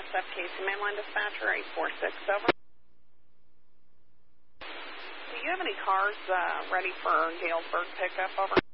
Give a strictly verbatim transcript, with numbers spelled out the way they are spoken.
F Casey Mainline Dispatcher eight four six, over. Do you have any cars uh, ready for Galesburg pickup, over?